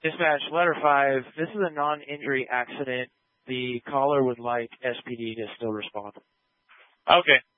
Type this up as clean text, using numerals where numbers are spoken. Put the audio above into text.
Dispatch, letter 5. This is a non-injury accident. The caller would like SPD to still respond. Okay.